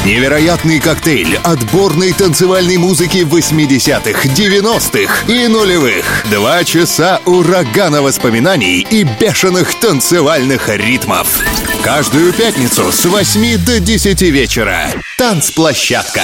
Невероятный коктейль отборной танцевальной музыки 80-х, 90-х и нулевых. 2 часа урагана воспоминаний и бешеных танцевальных ритмов. Каждую пятницу с 8 до 10 вечера. Танцплощадка.